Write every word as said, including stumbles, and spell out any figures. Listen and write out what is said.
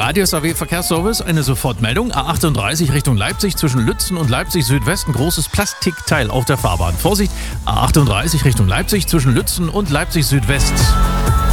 Radio S A W Verkehrsservice, eine Sofortmeldung. A achtunddreißig Richtung Leipzig zwischen Lützen und Leipzig Südwest ein großes Plastikteil auf der Fahrbahn. Vorsicht, A achtunddreißig Richtung Leipzig zwischen Lützen und Leipzig Südwest.